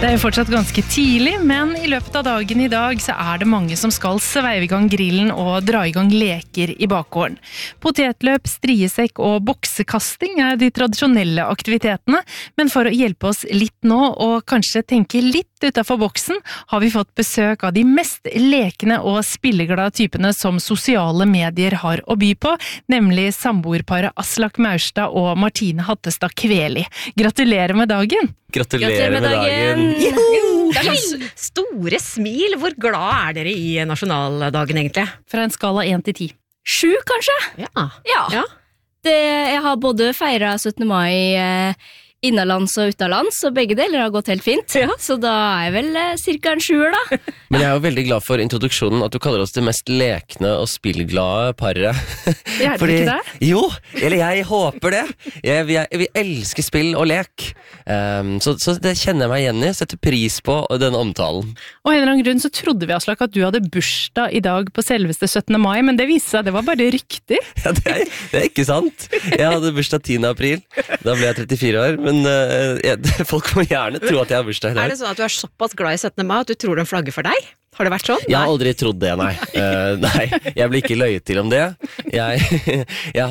Det jo fortsatt ganske tidlig, men I løpet av dagen I dag så det mange som skal sveive I gang grillen og dra I gang leker I bakgården. Potetløp, striesekk og boksekasting de tradisjonelle aktivitetene, men for å hjelpe oss litt nå og kanskje tenke litt utenfor boksen, har vi fått besøk av de mest lekende og spilleglade typene som sosiale medier har å by på, nemlig samboerparet Aslak Maurstad og Martine Hattestad Kveli. Gratulerer med dagen! Gratulerer med dagen! Det sånn store smil. Hvor glad dere I nasjonaldagen egentlig? Fra en skala 1 til 10. 7 kanskje? Ja. Jeg har både feiret 17. mai innenlands og utenlands, og begge deler har gått helt fint. Så da jeg vel cirka en 7 da. Men jeg jo veldig glad for introduksjonen, at du kaller oss det mest lekne og spillglade paret. Fordi, ikke det? Jo, eller jeg håper det. Vi elsker spill og lek. Så det kjenner jeg meg igjen I, setter pris på denne omtalen. Og en eller annen grunn så trodde vi, Aslak, at du hadde bursdag I dag på selveste 17. mai, men det viste seg, det var bare rykter. Ja, det ikke sant. Jeg hadde bursdag 10. april, da ble jeg 34 år, men folk må gjerne tro at jeg har bursdag I dag. Det sånn at du såpass glad I 17. mai at du tror den flagger for deg? Har det vært sånn? Jeg har aldri trodd det, nei. Nei, jeg blir ikke løyet til om det. Jeg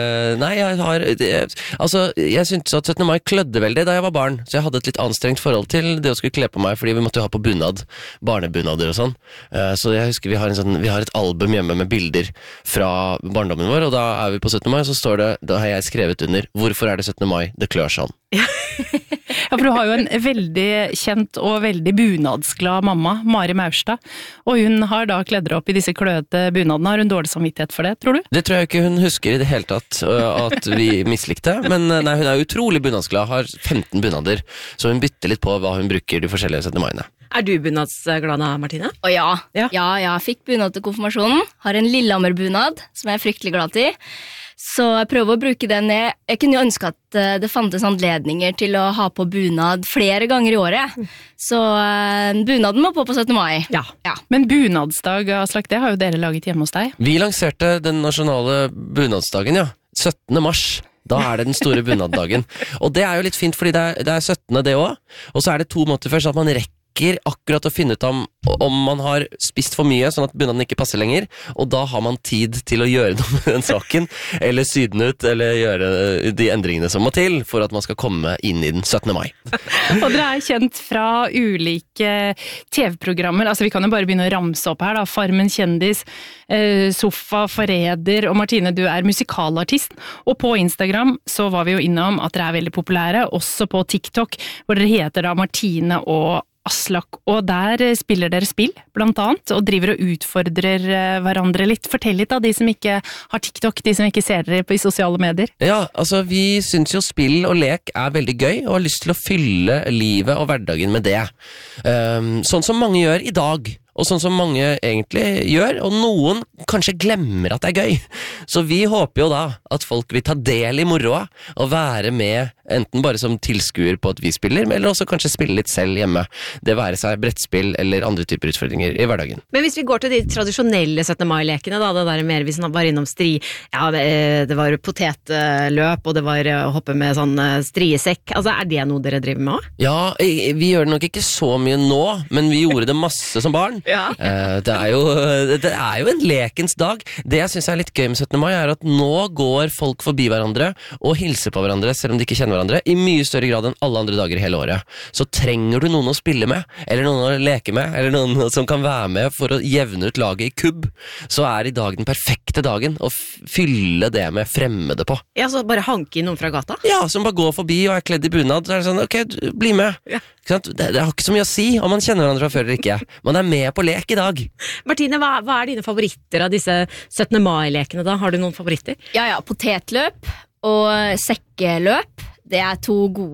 syntes at 17. mai klødde veldig da jeg var barn, så jeg hadde et litt anstrengt forhold til det å skulle kle på meg, fordi vi måtte jo ha på bunad, barnebunader og sånn. Så jeg husker vi har et album hjemme med bilder fra barndommen vår, og da vi på 17. mai, så står det, da har jeg skrevet under, hvorfor det 17. mai? Det klør sånn. Ja, for du har jo en veldig kjent og veldig bunadsglad mamma, Mari Maurstad, og hun har da kledd dere opp I disse kløete bunadene. Har hun dårlig samvittighet for det, tror du? Det tror jeg ikke hun husker I det hele tatt, at vi mislikte, men nei, hun utrolig bunadsglad, har 15 bunader, så hun bytter litt på hva hun bruker de forskjellige 17. maiene. Du bunadsglad, Martine? Å ja, jeg fikk bunad til konfirmasjonen, har en Lillehammer-bunad, som jeg fryktelig glad til. Så jeg prøver å bruke den. Jeg kunne jo ønske at det fantes anledninger til å ha på bunad flere ganger I året. Så bunaden må på 17. mai. Ja. Men bunadsdag, Aslak, det har jo dere laget hjemme hos deg. Vi lanserte den nasjonale bunadsdagen, 17. mars. Da det den store bunaddagen. Og det jo litt fint, fordi det 17. det også. Og så det 2 måneder før, så at man rekker akkurat å finne ut om man har spist for mye, sånn at bunaden ikke passer lenger, og da har man tid til å gjøre noe med den saken, eller sy den ut, eller gjøre de endringene som må til, for at man skal komme inn I den 17. mai. Og dere kjent fra ulike TV-programmer, altså vi kan jo bare begynne å ramse opp her da, Farmen kjendis, Sofa, Forræder, og Martine, du musikalartist, og på Instagram så var vi jo innom at dere veldig populære, også på TikTok, hvor dere heter da Martine og Aslak, og der spiller dere spill, blant annet, og driver og utfordrer hverandre litt. Fortell litt av de som ikke har TikTok, de som ikke ser dere på I sosiale medier. Ja, altså vi synes jo spill og lek veldig gøy, og har lyst til å fylle livet og hverdagen med det. Sånn som mange gjør I dag. Og sånn som mange egentlig gjør, og noen kanskje glemmer at det gøy. Så vi håper jo da at folk vil ta del I moroa, og være med enten bare som tilskuer på at vi spiller, eller også kanskje spille litt selv hjemme. Det være seg brettspill eller andre typer utfordringer I hverdagen. Men hvis vi går til de tradisjonelle 17. mai-lekene, da, det der mer vi var innom det var potetløp, og det var å hoppe med sånn striesekk. Altså, det noe dere driver med også? Ja, vi gjør det nok ikke så mye nå, men vi gjorde det masse som barn. Ja. Det jo en lekens dag. Det jeg synes litt gøy med 17. mai at nå går folk forbi hverandre og hilser på hverandre selv om de ikke kjenner hverandre I mye større grad enn alle andre dager I hele året. Så trenger du noen å spille med, eller noen å leke med, eller noen som kan være med for å jevne ut laget I kubb, så I dag den perfekte dagen å fylle det med fremmede på. Ja, så bare hanke inn noen fra gata? Ja, som bare går forbi og kledd I bunad, så det sånn, ok, bli med. Ja. Det har ikke så mye å si om man kjenner hverandre fra før eller ikke. Man med på lek I dag. Martine, hva dine favoritter av disse 17. mai-lekene da? Har du noen favoritter? Ja, potetløp og sekkeløp. Det to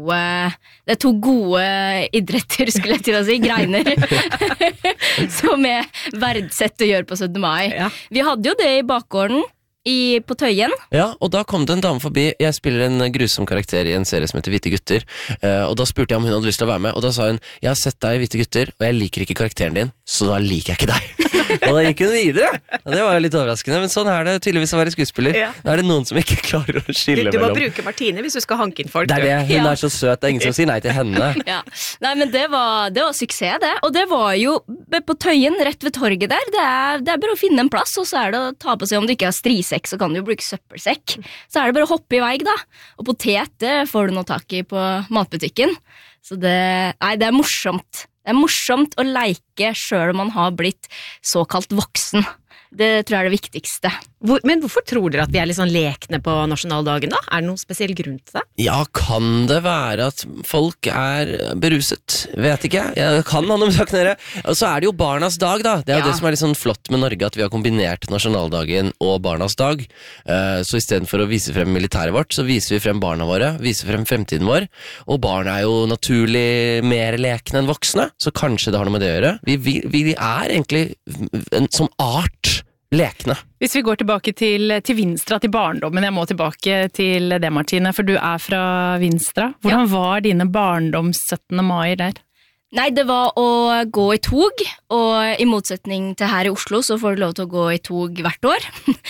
gode idretter, skulle jeg til å si, greiner, som verdsett å gjøre på 17. mai. Ja. Vi hadde jo det I bakgården, på Tøyen. Ja, og da kom det en dame forbi. Jeg spiller en grusom karakter i en serie som heter Hvite gutter, og da spurte jeg om hun hadde lyst til å være med, og da sa hun, jeg har sett deg i Hvite gutter, og jeg liker ikke karakteren din, så da liker jeg ikke deg. Og da gikk hun videre. Og det var jo litt overraskende, men sånn er det tydeligvis å være skuespiller. Ja. Da er det noen som ikke klarer å skille Du må mellom. bruke Martine hvis du skal hanke inn folk. Det er det, hun Ja. er så søt, det er ingen som sier nei til henne. Ja. Nei, men det var suksess, det. Og det var jo på Tøyen, rett ved torget der. Det er bare å finne en plass, og så er det å ta på seg, om du ikke har strisekk, så kan du jo bruke søppelsekk. Så er det bare å hoppe i vei, da. Og potet, det får du noe tak i på matbutikken. Så det er morsomt. Det er morsomt å leke selv om man har blitt såkalt voksen. Det tror jeg er det viktigste. Men hvorfor tror dere at vi er litt sånn lekne på nasjonaldagen da? Er det noen spesiell grunn til det? Ja, kan det være at folk er beruset? Vet ikke. Jeg kan ha noe med saken å gjøre. Og så er det jo barnas dag, da. Det er jo Ja. det som er litt sånn flott med Norge, at vi har kombinert nasjonaldagen og barnas dag. Så i stedet for å vise frem militæret vårt, så viser vi frem barna våre, viser frem fremtiden vår. Og barn er jo naturlig mer lekne enn voksne, så kanskje det har noe med det å gjøre. Vi er egentlig som art lekne. Hvis vi går tilbake til Vinstra, til barndommen, jeg må tilbake til det, Martine, for du er fra Vinstra. Hvordan var dine barndoms 17. mai der? Nei, det var å gå i tog, og i motsetning til her i Oslo så får du lov til å gå i tog hvert år.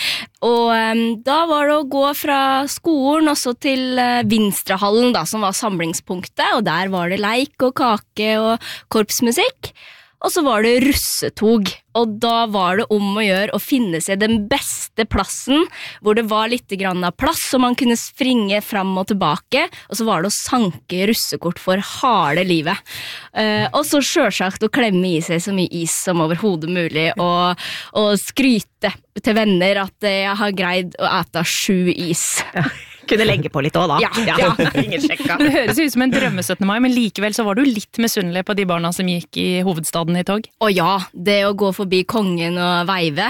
Og da var det å gå fra skolen også til Vinstrahallen, da, som var samlingspunktet, og der var det leik og kake og korpsmusikk. Og så var det russetog, og da var det om å gjøre å finne seg den beste plassen, hvor det var litt grann av plass, så man kunne springe fram og tilbake, og så var det å sanke russekort for harde livet. Og så selvsagt å klemme i seg så mye is som overhodet mulig, og skryte til venner at jeg har greid å ete 7 is. Kunne legge på litt også da. Ja. Ingen sjekka. Det høres ut som en drømme 17. mai, men likevel så var du litt misunnelig på de barna som gikk i hovedstaden i tog. Og ja, det å gå forbi kongen og veive,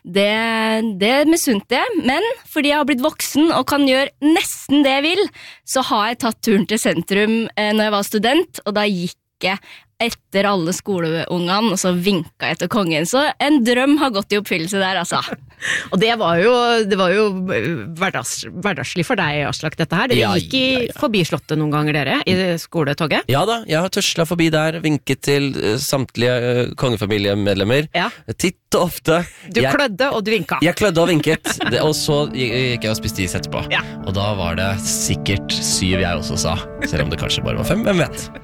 det misunte jeg, men fordi jeg har blitt voksen og kan gjøre nesten det jeg vil, så har jeg tatt turen til sentrum når jeg var student, og da gikk jeg etter alle skoleungene, og så vinka jeg til kongen. Så en drøm har gått i oppfyllelse der, altså. Og det var jo hverdagslig for deg, Aslak, dette her. Dere gikk forbi slottet noen ganger, dere, i skoletoget. Ja da, jeg har tørsla forbi der, vinket til samtlige kongefamiliemedlemmer. Ja. Titt og ofte. Du klødde, og du vinka. Jeg klødde og vinket, og så gikk jeg og spiste is etterpå. Ja. Og da var det sikkert 7 jeg også sa, selv om det kanskje bare var 5, hvem vet?